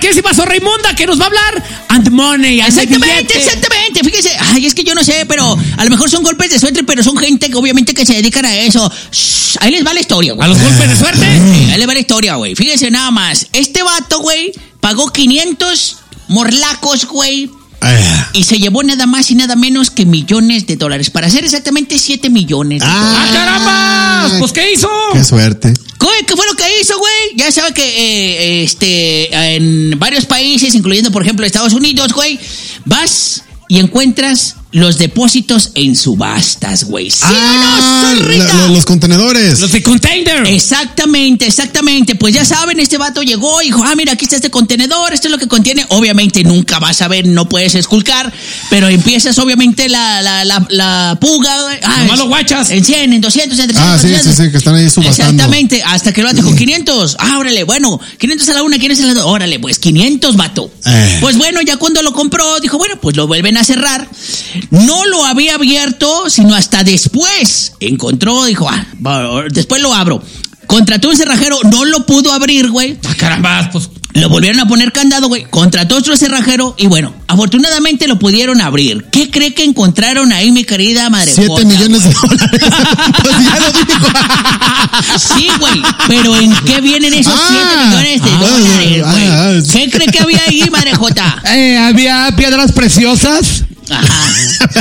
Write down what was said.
querísima Sor Raimunda, que nos va a hablar and money. Exactamente. Fíjese, ay, es que yo no sé, pero a lo mejor son golpes de suerte, pero son gente que obviamente que se dedican a eso. Shh, ahí les va la historia, güey. ¿A los golpes de suerte? Sí, ahí les va la historia, güey. Fíjese nada más. Este vato, güey, pagó 500 morlacos, güey. Y se llevó nada más y nada menos que millones de dólares. Para ser exactamente 7 millones de dólares. ¡Ah, caramba! Pues, ¿qué hizo? ¡Qué suerte! ¿Qué fue lo que hizo, güey? Ya sabe que en varios países, incluyendo, por ejemplo, Estados Unidos, güey, vas y encuentras los depósitos en subastas, güey. ¿Sí o no, Solrita? Los contenedores. Los de container. Exactamente. Pues ya saben, este vato llegó y dijo, mira, aquí está este contenedor, esto es lo que contiene. Obviamente nunca vas a ver, no puedes esculcar, pero empiezas obviamente la puga, güey. Nomás lo guachas. En 100, en 200, en 300. Sí, que están ahí subastando. Exactamente, hasta que el vato dijo 500. Órale, bueno, 500 a la una, 500 a la dos. Órale, pues 500, vato. Pues bueno, ya cuando lo compró, dijo, bueno, pues lo vuelven a cerrar. No lo había abierto, sino hasta después. Encontró, dijo, después lo abro. Contrató un cerrajero, no lo pudo abrir, güey. Caramba, pues. Lo volvieron a poner candado, güey. Contrató otro cerrajero y bueno, afortunadamente lo pudieron abrir. ¿Qué cree que encontraron ahí, mi querida madre? 7 millones de dólares. Pues ya lo dijo. Sí, güey. Pero ¿en qué vienen esos 7 millones de dólares, güey? ¿Qué cree que había ahí, madre Jota? Había piedras preciosas. Ajá.